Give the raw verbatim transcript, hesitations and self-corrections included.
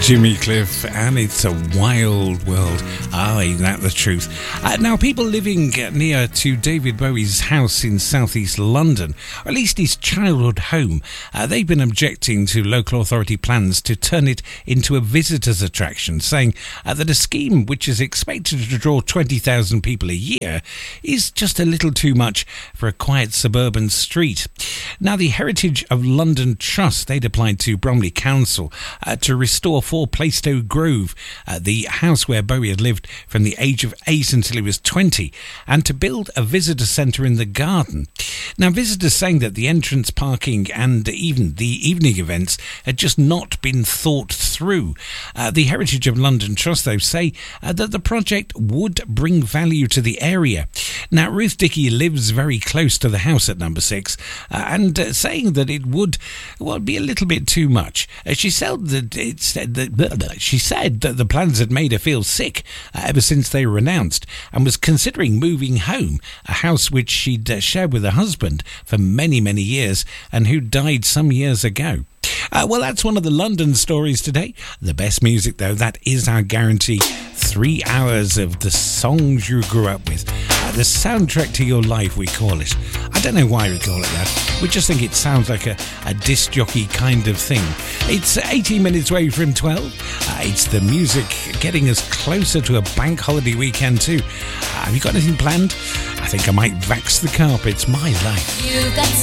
Jimmy Cliff, and it's a wild world. Ah, ain't that the truth? Uh, now, people living near to David Bowie's house in southeast London, or at least his childhood home, uh, they've been objecting to local authority plans to turn it into a visitors attraction, saying uh, that a scheme which is expected to draw twenty thousand people a year is just a little too much for a quiet suburban street. Now, the Heritage of London Trust, they'd applied to Bromley Council uh, to restore for Plaistow Grove, uh, the house where Bowie had lived from the age of eight until he was twenty, and to build a visitor centre in the garden. Now, visitors saying that the entrance parking and even the evening events had just not been thought through. Uh, the Heritage of London Trust, though, say uh, that the project would bring value to the area. Now, Ruth Dickey lives very close to the house at number six, uh, and uh, saying that it would, well, be a little bit too much. Uh, she said that it said that blah, blah, she said that the plans had made her feel sick uh, ever since they were announced, and was considering moving home, a house which she'd uh, shared with her husband for many, many years, and who died some years ago. Uh, well, that's one of the London stories today. The best music, though, that is our guarantee. Three hours of the songs you grew up with. Uh, the soundtrack to your life, we call it. I don't know why we call it that. We just think it sounds like a, a disc jockey kind of thing. It's eighteen minutes away from twelve. Uh, it's the music getting us closer to a bank holiday weekend too. Uh, have you got anything planned? I think I might vax the carpets. My life. You've got